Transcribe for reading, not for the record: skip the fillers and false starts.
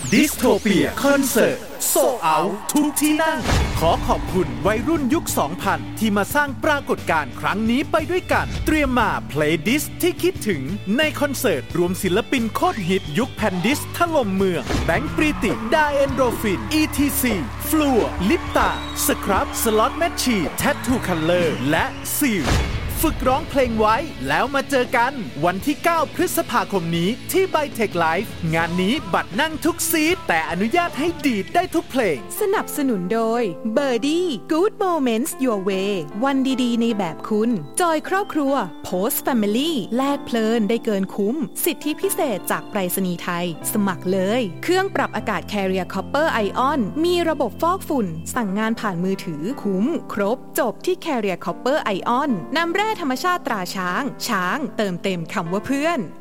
ดิสโทเปียคอนเสิร์ตโซเอาทุกที่นั่งขอขอบคุณวัยรุ่นยุค 2000 ที่มาสร้างปรากฏการณ์ครั้งนี้ไปด้วยกันเตรียมมาเพลย์ดิสที่คิดถึงในคอนเสิร์ตรวมศิลปินโคตรฮิตยุคแผ่นดิสถล่มเมืองแบงค์ปรีติไดเอนโดรฟิน ETC ฟลัวลิปตาสครับสล็อตแมชชีนแทททูคัลเลอร์และซิลฝึกร้องเพลงไว้แล้วมาเจอกันวันที่ 9 พฤษภาคมนี้ที่ไบเทคไลฟ์งานนี้บัตรนั่งทุกซีทแต่อนุญาตให้ดีดได้ทุกเพลงสนับสนุนโดย Birdie Good Moments Your Way วันดีๆในแบบคุณจอยครอบครัว Post Family แลกเพลินได้เกินคุ้มสิทธิพิเศษจากไปรษณีย์ไทยสมัครเลยเครื่องปรับอากาศ Carrier Copper Ion มีระบบฟอกฝุ่นสั่งงานผ่านมือถือคุ้มครบจบที่ Carrier Copper Ion นำแร่ธรรมชาติตราช้างเติมเต็มคำว่าเพื่อน